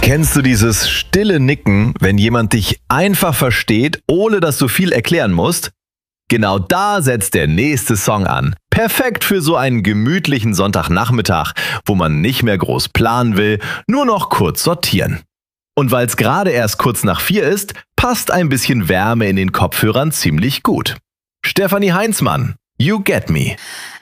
Kennst du dieses stille Nicken, wenn jemand dich einfach versteht, ohne dass du viel erklären musst? Genau da setzt der nächste Song an. Perfekt für so einen gemütlichen Sonntagnachmittag, wo man nicht mehr groß planen will, nur noch kurz sortieren. Und weil es gerade erst kurz nach 4 ist, passt ein bisschen Wärme in den Kopfhörern ziemlich gut. Stefanie Heinzmann, You Get Me.